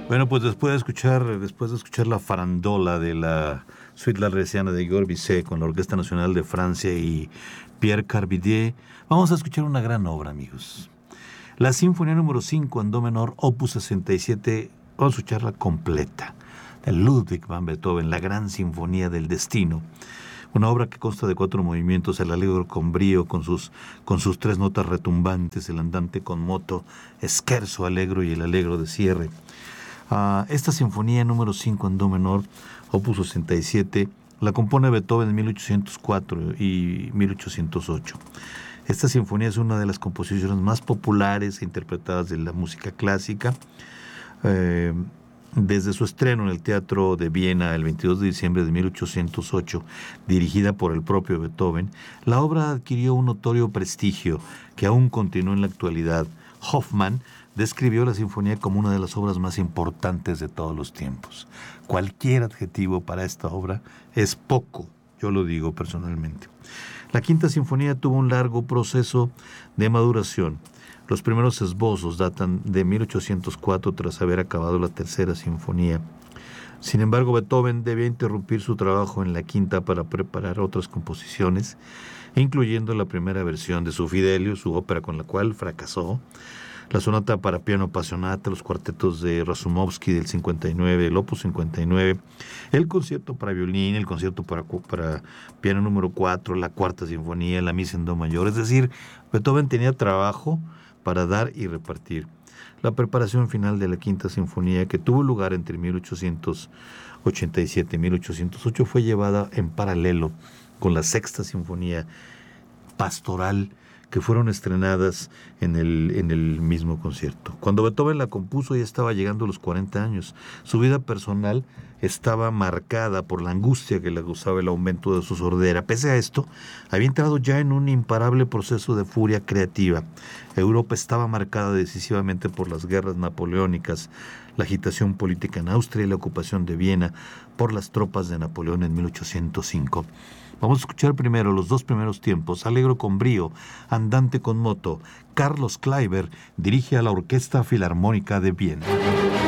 Bueno, pues después de escuchar la farandola de la Suite Larresiana de Igor Bizet con la Orquesta Nacional de Francia y Pierre Carbidier, vamos a escuchar una gran obra, amigos. La Sinfonía número 5 en do menor, opus 67, vamos a escucharla completa, de Ludwig van Beethoven, la Gran Sinfonía del Destino. Una obra que consta de 4 movimientos, el allegro con brío, con sus 3 notas retumbantes, el andante con moto, scherzo allegro y el allegro de cierre. Esta sinfonía número 5 en do menor, opus 67, la compone Beethoven en 1804 y 1808. Esta sinfonía es una de las composiciones más populares e interpretadas de la música clásica. Desde su estreno en el Teatro de Viena el 22 de diciembre de 1808, dirigida por el propio Beethoven, la obra adquirió un notorio prestigio que aún continúa en la actualidad. Hoffmann describió la sinfonía como una de las obras más importantes de todos los tiempos. Cualquier adjetivo para esta obra es poco, yo lo digo personalmente. La Quinta Sinfonía tuvo un largo proceso de maduración. Los primeros esbozos datan de 1804 tras haber acabado la Tercera Sinfonía. Sin embargo, Beethoven debía interrumpir su trabajo en la Quinta para preparar otras composiciones, incluyendo la primera versión de su Fidelio, su ópera con la cual fracasó, la sonata para piano Appassionata, los cuartetos de Razumovsky del 59, el opus 59, el concierto para violín, el concierto para piano número 4, la Cuarta Sinfonía, la Misa en do mayor. Es decir, Beethoven tenía trabajo para dar y repartir. La preparación final de la Quinta Sinfonía, que tuvo lugar entre 1887 y 1808, fue llevada en paralelo con la Sexta Sinfonía pastoral, que fueron estrenadas en el mismo concierto. Cuando Beethoven la compuso ya estaba llegando a los 40 años. Su vida personal estaba marcada por la angustia que le causaba el aumento de su sordera. Pese a esto, había entrado ya en un imparable proceso de furia creativa. Europa estaba marcada decisivamente por las guerras napoleónicas, la agitación política en Austria y la ocupación de Viena por las tropas de Napoleón en 1805. Vamos a escuchar primero los 2 primeros tiempos, allegro con brío, andante con moto. Carlos Kleiber dirige a la Orquesta Filarmónica de Viena.